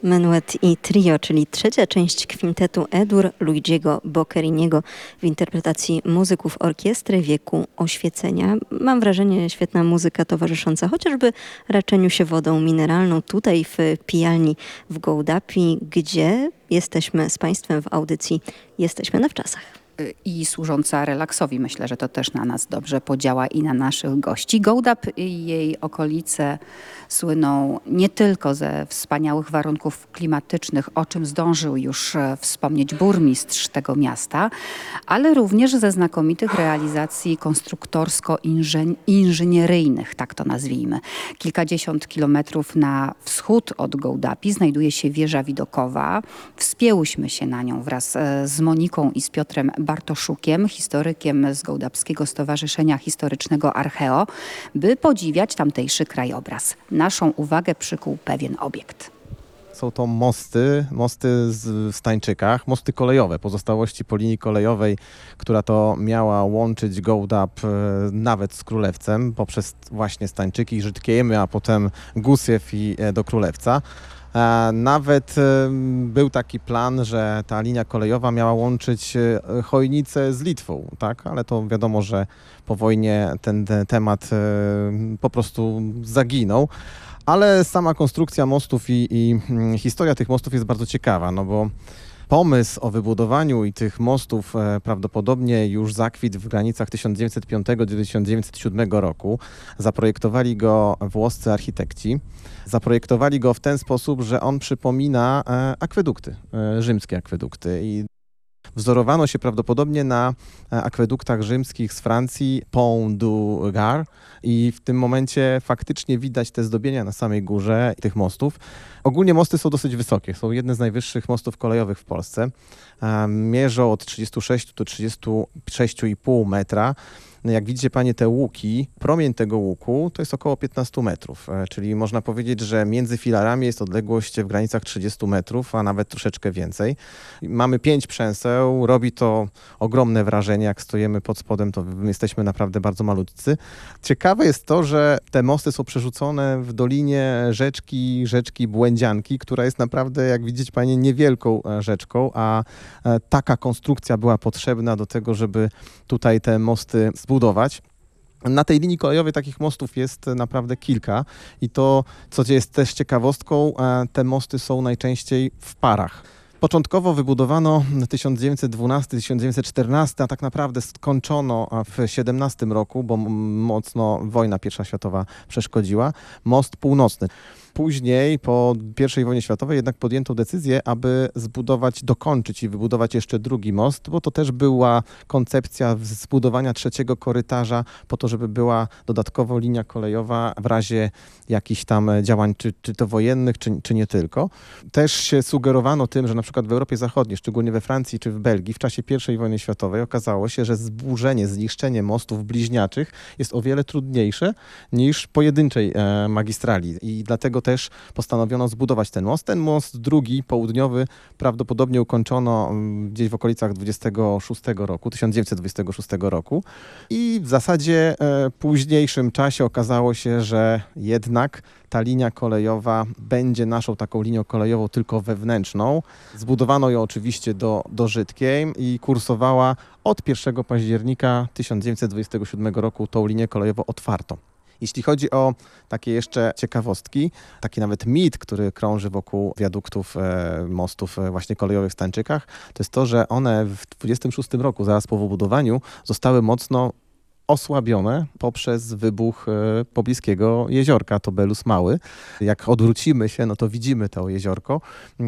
Menuet i trio, czyli trzecia część kwintetu E-dur Luigiego Boccheriniego w interpretacji muzyków orkiestry wieku oświecenia. Mam wrażenie, świetna muzyka towarzysząca chociażby raczeniu się wodą mineralną tutaj w pijalni w Gołdapi, gdzie jesteśmy z Państwem w audycji Jesteśmy na wczasach. I służąca relaksowi. Myślę, że to też na nas dobrze podziała i na naszych gości. Gołdap i jej okolice słyną nie tylko ze wspaniałych warunków klimatycznych, o czym zdążył już wspomnieć burmistrz tego miasta, ale również ze znakomitych realizacji konstruktorsko-inżynieryjnych, tak to nazwijmy. Kilkadziesiąt kilometrów na wschód od Gołdapi znajduje się wieża widokowa. Wspięłyśmy się na nią wraz z Moniką i z Piotrem Bartoszukiem, historykiem z Gołdapskiego Stowarzyszenia Historycznego Archeo, by podziwiać tamtejszy krajobraz. Naszą uwagę przykuł pewien obiekt. Są to mosty w Stańczykach, mosty kolejowe, pozostałości po linii kolejowej, która to miała łączyć Gołdap nawet z Królewcem poprzez właśnie Stańczyki, Żydkiejem, a potem Gusiew i do Królewca. Nawet był taki plan, że ta linia kolejowa miała łączyć Chojnicę z Litwą, tak? Ale to wiadomo, że po wojnie ten temat po prostu zaginął. Ale sama konstrukcja mostów i historia tych mostów jest bardzo ciekawa, no bo pomysł o wybudowaniu i tych mostów prawdopodobnie już zakwitł w granicach 1905-1907 roku. Zaprojektowali go włoscy architekci. Zaprojektowali go w ten sposób, że on przypomina akwedukty, rzymskie akwedukty. I wzorowano się prawdopodobnie na akweduktach rzymskich z Francji, Pont du Gard, i w tym momencie faktycznie widać te zdobienia na samej górze tych mostów. Ogólnie mosty są dosyć wysokie, są jedne z najwyższych mostów kolejowych w Polsce. Mierzą od 36 do 36,5 metra. Jak widzicie Panie te łuki, promień tego łuku to jest około 15 metrów, czyli można powiedzieć, że między filarami jest odległość w granicach 30 metrów, a nawet troszeczkę więcej. Mamy 5 przęseł, robi to ogromne wrażenie, jak stoimy pod spodem, to jesteśmy naprawdę bardzo malutcy. Ciekawe jest to, że te mosty są przerzucone w dolinie rzeczki Błędzianki, która jest naprawdę, jak widzicie Panie, niewielką rzeczką, a taka konstrukcja była potrzebna do tego, żeby tutaj te mosty zbudować. Na tej linii kolejowej takich mostów jest naprawdę kilka i to, co jest też ciekawostką, te mosty są najczęściej w parach. Początkowo wybudowano w 1912-1914, a tak naprawdę skończono w 1917 roku, bo mocno wojna I światowa przeszkodziła, most północny. Później, po I wojnie światowej, jednak podjęto decyzję, aby dokończyć i wybudować jeszcze drugi most, bo to też była koncepcja zbudowania trzeciego korytarza po to, żeby była dodatkowo linia kolejowa w razie jakichś tam działań, czy to wojennych, czy nie tylko. Też się sugerowano tym, że na przykład w Europie Zachodniej, szczególnie we Francji czy w Belgii, w czasie I wojny światowej okazało się, że zniszczenie mostów bliźniaczych jest o wiele trudniejsze niż pojedynczej magistrali i dlatego też postanowiono zbudować ten most. Ten most drugi, południowy, prawdopodobnie ukończono gdzieś w okolicach 1926 roku. I w zasadzie w późniejszym czasie okazało się, że jednak ta linia kolejowa będzie naszą taką linią kolejową tylko wewnętrzną. Zbudowano ją oczywiście do Żydkiej i kursowała od 1 października 1927 roku tą linię kolejową otwarto. Jeśli chodzi o takie jeszcze ciekawostki, taki nawet mit, który krąży wokół wiaduktów, mostów właśnie kolejowych w Stańczykach, to jest to, że one w 26 roku, zaraz po wybudowaniu, zostały mocno osłabione poprzez wybuch pobliskiego jeziorka, to Belus Mały. Jak odwrócimy się, no to widzimy to jeziorko.